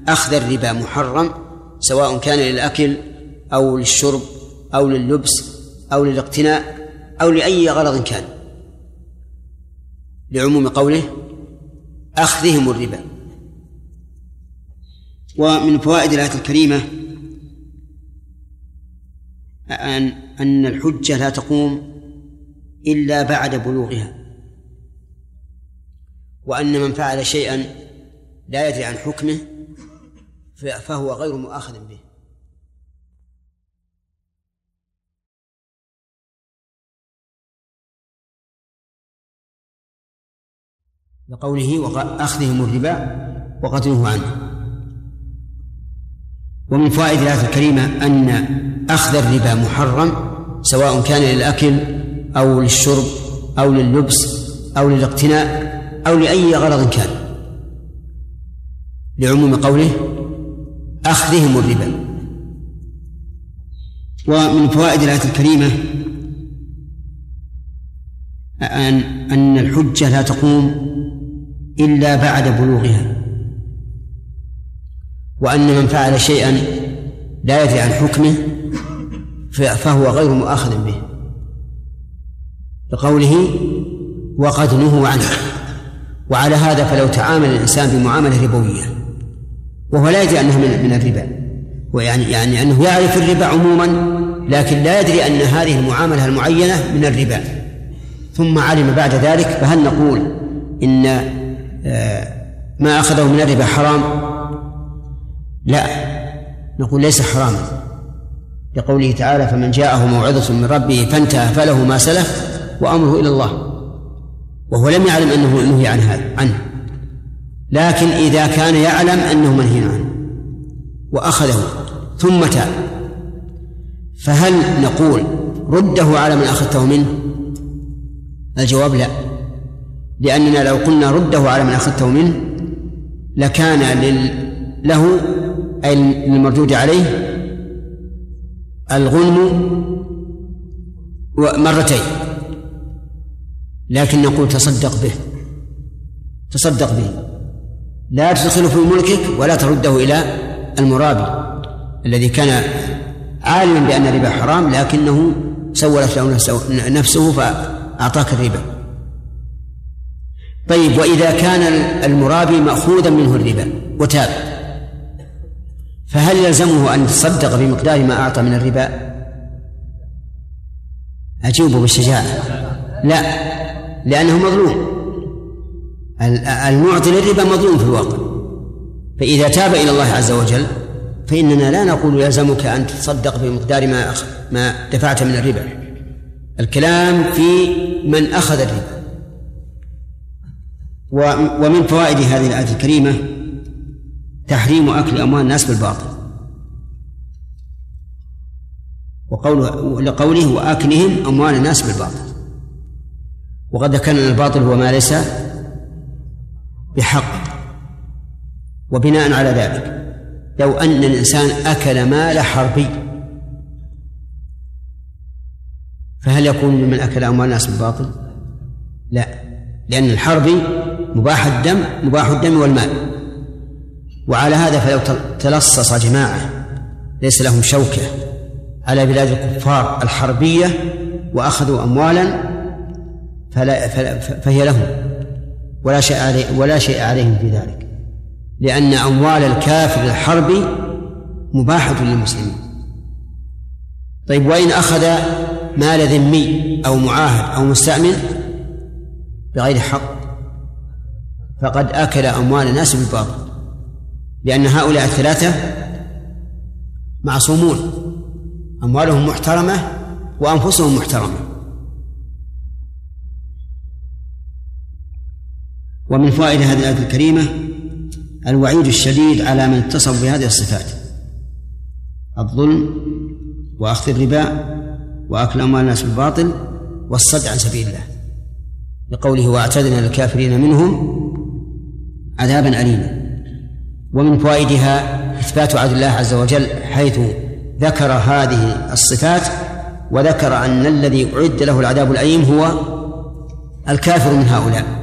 أخذ الربا محرم سواء كان للأكل أو للشرب أو لللبس أو للاقتناء أو لأي غرض كان، لعموم قوله أخذهم الربا. ومن فوائد الآية الكريمة أن الحجة لا تقوم إلا بعد بلوغها، وأن من فعل شيئا لا يدري عن حكمه فهو غير مؤاخذ به. لقوله وأخذهم الربا وقد نهوا عنه. ومن فوائد الآية الكريمة أن أخذ الربا محرم سواء كان للأكل أو للشرب أو لللبس أو للاقتناء أو لأي غرض كان، لعموم قوله أخذهم الربا. ومن فوائد الآية الكريمة أن الحجة لا تقوم إلا بعد بلوغها، وأن من فعل شيئا لا يدري عن حكمه فهو غير مؤاخذ به، لقوله وقد نهوا عنه. وعلى هذا فلو تعامل الإنسان بمعاملة ربوية وهو لا يدري أنها من الربا، يعني أنه يعرف الربا عموما لكن لا يدري أن هذه المعاملة المعينة من الربا، ثم علم بعد ذلك، فهل نقول إن ما أخذه من الربا حرام؟ لا، نقول ليس حراما، لقوله تعالى فمن جاءه موعظة من ربه فانتهى فله ما سلف وأمره إلى الله، وهو لم يعلم أنه نهي عنه، لكن إذا كان يعلم أنه منهي عنه وأخذه ثم تاب، فهل نقول رده على من أخذته منه؟ الجواب لا، لأننا لو قلنا رده على من أخذته منه لكان له أي المردود عليه الغنم مرتين، لكن نقول تصدق به، لا تدخله في ملكك ولا ترده إلى المرابي الذي كان عالما بأن الربا حرام لكنه سولت له نفسه فأعطاك الربا. طيب، وإذا كان المرابي مأخوذا منه الربا وتاب، فهل يلزمه أن يتصدق بمقدار ما أعطى من الربا؟ أجيبه بالشجاعة لا، لأنه مظلوم، المعطي للربا مظلوم في الواقع، فإذا تاب إلى الله عز وجل فإننا لا نقول يلزمك أن تتصدق بمقدار ما دفعت من الربا، الكلام في من أخذ الربا. ومن فوائد هذه الآية الكريمة تحريم أكل أموال الناس بالباطل، لقوله وأكلهم أموال الناس بالباطل، وقد ذكرنا أن الباطل هو ما ليس بحق. وبناء على ذلك لو أن الإنسان أكل مال حربي فهل يكون ممن أكل أموال الناس بالباطل؟ لا، لأن الحربي مباح الدم والمال. وعلى هذا فلو تلصص جماعة ليس لهم شوكة على بلاد الكفار الحربية وأخذوا أموالا فهي لهم ولا شيء عليهم في ذلك، لأن أموال الكافر الحربي مباحة للمسلمين. طيب، وإن أخذ مال ذمي أو معاهد أو مستأمن بغير حق فقد أكل أموال الناس بالباطل، لأن هؤلاء الثلاثة معصومون، أموالهم محترمة وأنفسهم محترمة. ومن فوائد هذه الآية الكريمة الوعيد الشديد على من اتصف بهذه الصفات: الظلم وأخذ الربا وأكل أموال الناس بالباطل والصد عن سبيل الله، لقوله واعتدنا للكافرين منهم عذابا أليما. ومن فوائدها إثبات عدل الله عز وجل حيث ذكر هذه الصفات وذكر أن الذي أعد له العذاب الأليم هو الكافر من هؤلاء،